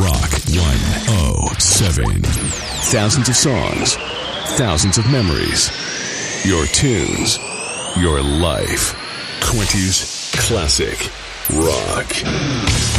Rock 107. Thousands of songs, thousands of memories. Your tunes, your life. 20s classic rock.